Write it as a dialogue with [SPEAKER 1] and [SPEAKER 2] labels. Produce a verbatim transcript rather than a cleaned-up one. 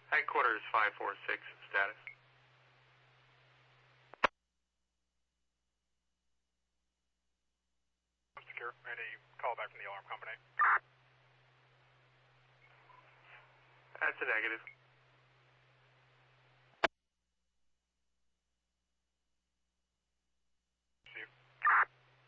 [SPEAKER 1] Headquarters five four six, status.
[SPEAKER 2] Secure. Ready. Call back from the alarm company.
[SPEAKER 1] That's a negative.